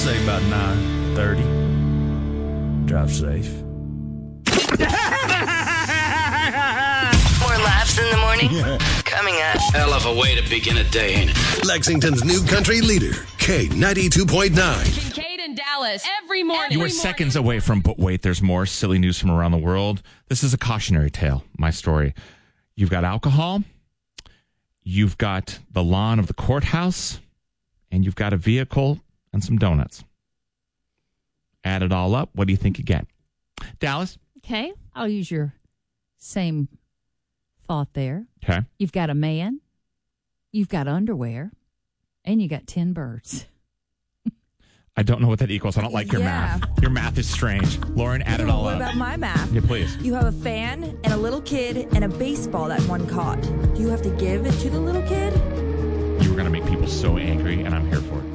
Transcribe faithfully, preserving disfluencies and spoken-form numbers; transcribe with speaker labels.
Speaker 1: say about nine thirty. Drive safe.
Speaker 2: More laughs in the morning? Coming up.
Speaker 3: Hell of a way to begin a day, ain't it?
Speaker 4: Lexington's new country leader, K ninety-two point nine.
Speaker 5: Kincaid and Dallas every morning.
Speaker 6: You are
Speaker 5: every
Speaker 6: seconds
Speaker 5: morning.
Speaker 6: away from, but wait, there's more silly news from around the world. This is a cautionary tale, my story. You've got alcohol, you've got the lawn of the courthouse, and you've got a vehicle and some donuts. Add it all up, what do you think you get? Dallas?
Speaker 7: Okay, I'll use your same thought there.
Speaker 6: Okay.
Speaker 7: You've got a man, you've got underwear, and you got ten birds.
Speaker 6: I don't know what that equals. I don't like your
Speaker 8: Yeah.
Speaker 6: math. Your math is strange. Lauren, add it all
Speaker 8: What
Speaker 6: up.
Speaker 8: about my math?
Speaker 6: Yeah, please.
Speaker 8: You have a fan and a little kid and a baseball that one caught. Do you have to give it to the little kid?
Speaker 6: You were going to make people so angry, and I'm here for it.